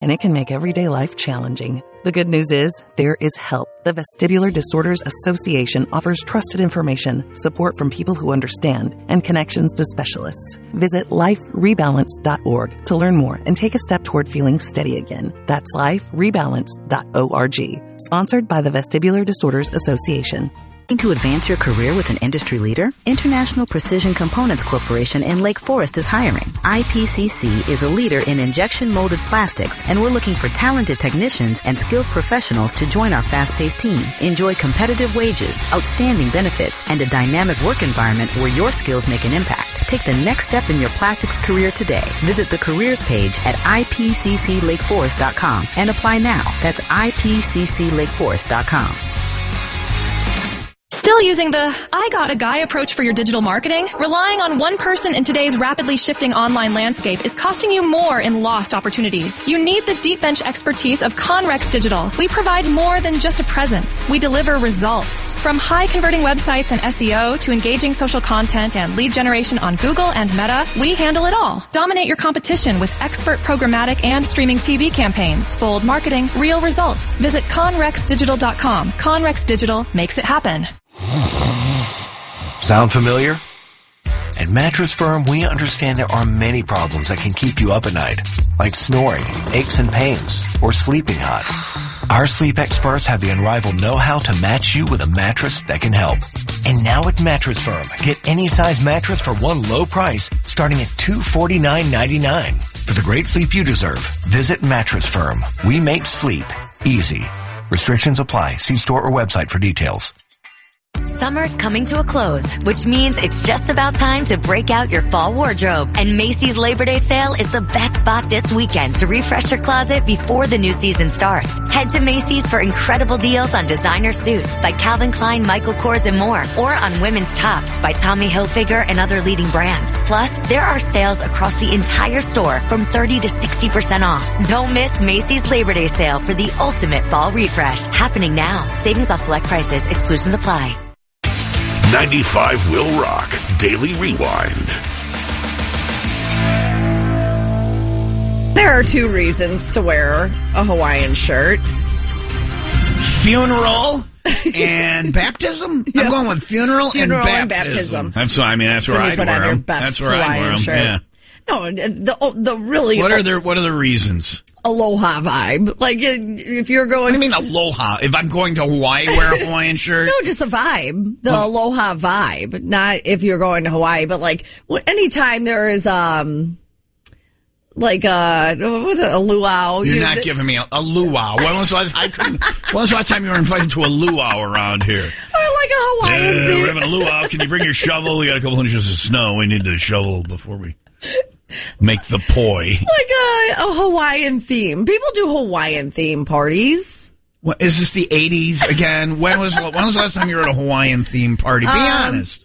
and it can make everyday life challenging. The good news is, there is help. The Vestibular Disorders Association offers trusted information, support from people who understand, and connections to specialists. Visit liferebalance.org to learn more and take a step toward feeling steady again. That's liferebalance.org. Sponsored by the Vestibular Disorders Association. To advance your career with an industry leader, International Precision Components Corporation in Lake Forest is hiring. IPCC is a leader in injection molded plastics, and we're looking for talented technicians and skilled professionals to join our fast-paced team. Enjoy competitive wages, outstanding benefits, and a dynamic work environment where your skills make an impact. Take the next step in your plastics career today. Visit the careers page at ipcclakeforest.com and apply now. That's ipcclakeforest.com. Still using the I got a guy approach for your digital marketing? Relying on one person in today's rapidly shifting online landscape is costing you more in lost opportunities. You need the deep bench expertise of Conrex Digital. We provide more than just a presence. We deliver results. From high converting websites and SEO to engaging social content and lead generation on Google and Meta, we handle it all. Dominate your competition with expert programmatic and streaming TV campaigns. Bold marketing, real results. Visit conrexdigital.com. Conrex Digital makes it happen. Sound familiar? At Mattress Firm, we understand there are many problems that can keep you up at night, like snoring, aches and pains, or sleeping hot. Our sleep experts have the unrivaled know-how to match you with a mattress that can help. And now at Mattress Firm, get any size mattress for one low price, starting at $249.99. For the great sleep you deserve, visit Mattress Firm. We make sleep easy. Restrictions apply. See store or website for details. Summer's coming to a close, which means it's just about time to break out your fall wardrobe. And Macy's Labor Day sale is the best spot this weekend to refresh your closet before the new season starts. Head to Macy's for incredible deals on designer suits by Calvin Klein, Michael Kors, and more, or on women's tops by Tommy Hilfiger and other leading brands. Plus, there are sales across the entire store from 30 to 60% off. Don't miss Macy's Labor Day sale for the ultimate fall refresh. Happening now. Savings off select prices. Exclusions apply. 95 will rock. Daily Rewind. There are two reasons to wear a Hawaiian shirt. Funeral and baptism? Yep. I'm going with funeral and baptism. That's why, that's where I'd wear them. That's where I'd wear them. Yeah. No, the really... What are the reasons? Aloha vibe. Like, if you're going... What do you mean aloha? If I'm going to Hawaii, wear a Hawaiian shirt? No, just a vibe. The aloha vibe. Not if you're going to Hawaii, but like, anytime there is, a luau. You're not giving me a luau. When was the last time you were invited to a luau around here? Or like a Hawaiian we're having a luau. Can you bring your shovel? We got a couple inches of snow. We need to shovel before we... make the poi. Like a Hawaiian theme. People do Hawaiian theme parties. What, is this the 80s again? When was the last time you were at a Hawaiian theme party? Be honest.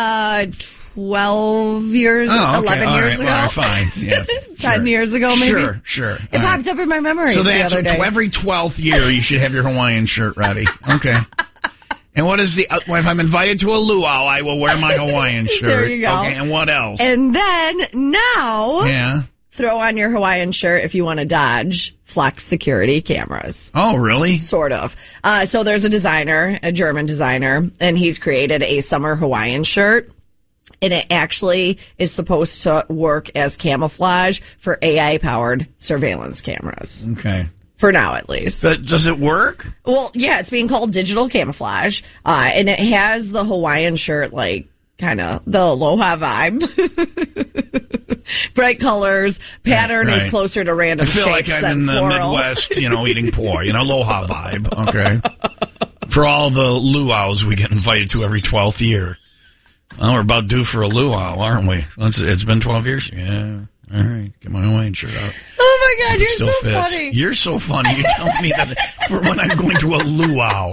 12 years, 11 years ago. All right, fine. Yeah, 10 years ago, maybe. Sure. It popped up in my memories the other day. Every 12th year, you should have your Hawaiian shirt ready. Okay. And what is if I'm invited to a luau, I will wear my Hawaiian shirt. There you go. Okay, and what else? And then now, throw on your Hawaiian shirt if you want to dodge Flex security cameras. Oh, really? Sort of. So there's a German designer, and he's created a summer Hawaiian shirt. And it actually is supposed to work as camouflage for AI-powered surveillance cameras. Okay. For now, at least. But does it work? Well, yeah, it's being called digital camouflage. And it has the Hawaiian shirt, like, kind of the aloha vibe. Bright colors. Pattern is closer to random shapes than floral. I feel like I'm in the Midwest, eating poi. Aloha vibe. Okay. For all the luau's we get invited to every 12th year. Well, we're about due for a luau, aren't we? It's been 12 years. Yeah. All right. Get my Hawaiian shirt out. Oh, my God. You're so funny. You're so funny. You tell me that for when I'm going to a luau.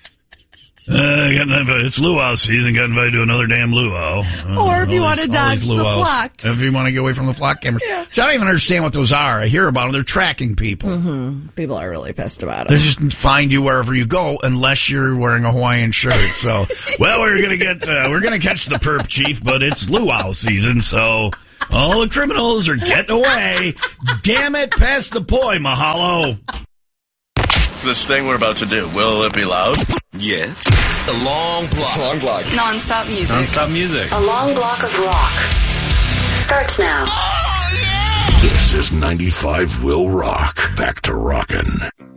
It's luau season. Got invited to another damn luau. Or if you want to dodge the flocks. If you want to get away from the flock cameras. Yeah. So I don't even understand what those are. I hear about them. They're tracking people. Mm-hmm. People are really pissed about it. They just find you wherever you go unless you're wearing a Hawaiian shirt. So, well, we're going to catch the perp chief, but it's luau season, so All the criminals are getting away. Damn it, pass the poi, Mahalo. This thing we're about to do, will it be loud? Yes. A long block. Long block. Non-stop music. Non-stop music. A long block of rock. Starts now. This is 95 Will Rock. Back to rockin'.